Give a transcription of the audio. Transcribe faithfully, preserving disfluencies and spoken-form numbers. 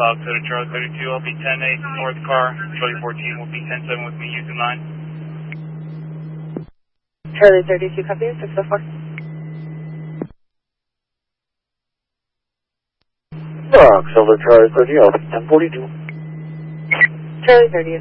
Fox to Charlie thirty-two, I'll be ten eight, fourth car. Charlie fourteen will be ten seven with me using line. Charlie thirty-two, copy, six oh four. Fox over Charlie thirty, I'll be ten forty-two. Charlie thirty.